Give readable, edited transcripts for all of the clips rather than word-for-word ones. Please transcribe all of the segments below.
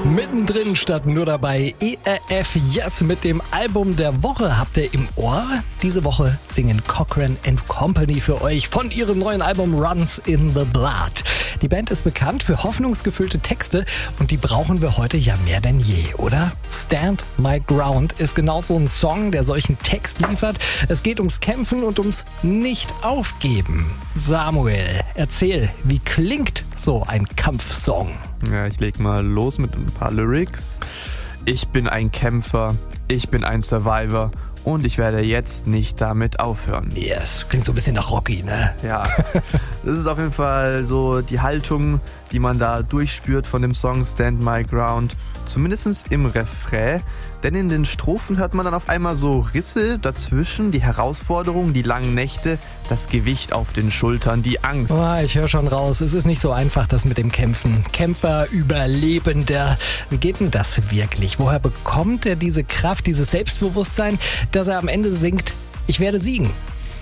Mittendrin statt nur dabei. ERF Yes mit dem Album der Woche habt ihr im Ohr. Diese Woche singen Cochrane & Company für euch von ihrem neuen Album Runs in the Blood. Die Band ist bekannt für hoffnungsgefüllte Texte und die brauchen wir heute ja mehr denn je, oder? Stand My Ground ist genau so ein Song, der solchen Text liefert. Es geht ums Kämpfen und ums Nicht-Aufgeben. Samuel, erzähl, wie klingt so ein Kampfsong? Ja, ich leg mal los mit ein paar Lyrics. Ich bin ein Kämpfer, ich bin ein Survivor und ich werde jetzt nicht damit aufhören. Yes, klingt so ein bisschen nach Rocky, ne? Ja, das ist auf jeden Fall so die Haltung, die man da durchspürt von dem Song Stand My Ground. Zumindest im Refrain, denn in den Strophen hört man dann auf einmal so Risse dazwischen, die Herausforderungen, die langen Nächte, das Gewicht auf den Schultern, die Angst. Oh, ich höre schon raus, es ist nicht so einfach, das mit dem Kämpfen. Kämpfer, Überlebender. Wie geht denn das wirklich? Woher bekommt er diese Kraft, dieses Selbstbewusstsein, dass er am Ende singt, ich werde siegen?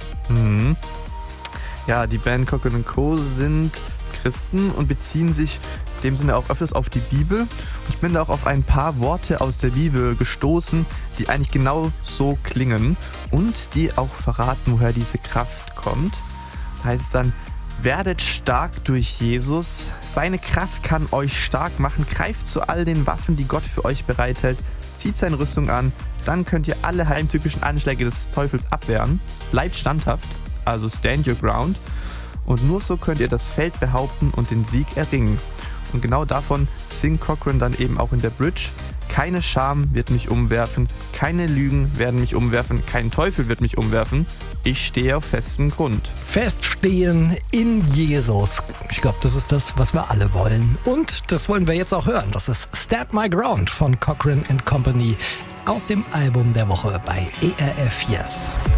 Ja, die Band Cochrane & Co. sind Christen und beziehen sich in dem Sinne auch öfters auf die Bibel. Und ich bin da auch auf ein paar Worte aus der Bibel gestoßen, die eigentlich genau so klingen und die auch verraten, woher diese Kraft kommt. Da heißt es dann: Werdet stark durch Jesus, seine Kraft kann euch stark machen, greift zu all den Waffen, die Gott für euch bereithält, zieht seine Rüstung an, dann könnt ihr alle heimtückischen Anschläge des Teufels abwehren, bleibt standhaft, also stand your ground, und nur so könnt ihr das Feld behaupten und den Sieg erringen. Und genau davon singt Cochrane dann eben auch in der Bridge: Keine Scham wird mich umwerfen, keine Lügen werden mich umwerfen, kein Teufel wird mich umwerfen, ich stehe auf festem Grund. Feststehen in Jesus. Ich glaube, das ist das, was wir alle wollen. Und das wollen wir jetzt auch hören. Das ist Stand My Ground von Cochrane & Company aus dem Album der Woche bei ERF Yes.